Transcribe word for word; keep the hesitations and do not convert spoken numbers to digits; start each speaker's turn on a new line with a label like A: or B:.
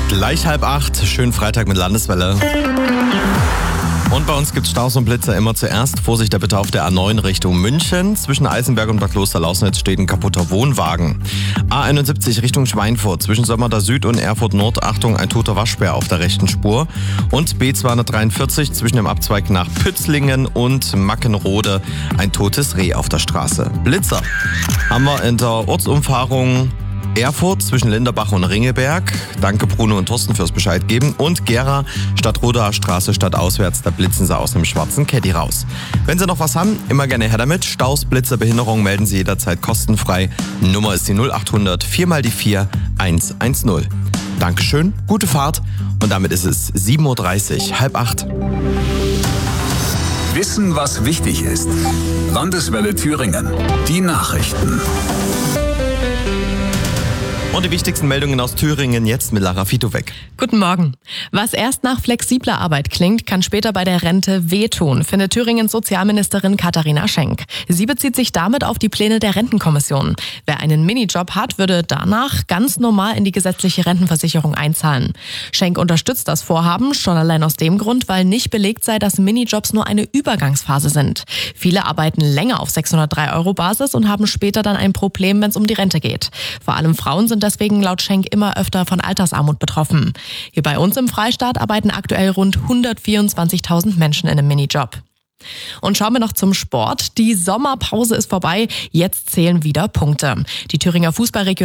A: Gleich halb acht, schönen Freitag mit Landeswelle. Und bei uns gibt es Staus und Blitzer immer zuerst. Vorsicht da bitte auf der A neun Richtung München. Zwischen Eisenberg und Bad Kloster-Lausnitz steht ein kaputter Wohnwagen. A einundsiebzig Richtung Schweinfurt. Zwischen Sömmerda Süd und Erfurt Nord. Achtung, ein toter Waschbär auf der rechten Spur. Und B zweihundertdreiundvierzig zwischen dem Abzweig nach Pützlingen und Mackenrode. Ein totes Reh auf der Straße. Blitzer haben wir in der Ortsumfahrung Erfurt zwischen Linderbach und Ringelberg. Danke Bruno und Thorsten fürs Bescheid geben. Und Gera, Stadtroder Straße stadtauswärts, da blitzen sie aus einem schwarzen Caddy raus. Wenn Sie noch was haben, immer gerne her damit. Staus, Blitzer, Behinderung melden Sie jederzeit kostenfrei. Nummer ist die null achthundert vier mal die vier eins eins null. Dankeschön, gute Fahrt. Und damit ist es sieben Uhr dreißig, halb acht.
B: Wissen, was wichtig ist. Landeswelle Thüringen. Die Nachrichten.
A: Und die wichtigsten Meldungen aus Thüringen jetzt mit Lara Fitowek.
C: Guten Morgen. Was erst nach flexibler Arbeit klingt, kann später bei der Rente wehtun, findet Thüringens Sozialministerin Katharina Schenk. Sie bezieht sich damit auf die Pläne der Rentenkommission. Wer einen Minijob hat, würde danach ganz normal in die gesetzliche Rentenversicherung einzahlen. Schenk unterstützt das Vorhaben schon allein aus dem Grund, weil nicht belegt sei, dass Minijobs nur eine Übergangsphase sind. Viele arbeiten länger auf sechshundertdrei Euro Basis und haben später dann ein Problem, wenn es um die Rente geht. Vor allem Frauen sind deswegen laut Schenk immer öfter von Altersarmut betroffen. Hier bei uns im Freistaat arbeiten aktuell rund hundertvierundzwanzigtausend Menschen in einem Minijob. Und schauen wir noch zum Sport. Die Sommerpause ist vorbei, jetzt zählen wieder Punkte. Die Thüringer Fußballregion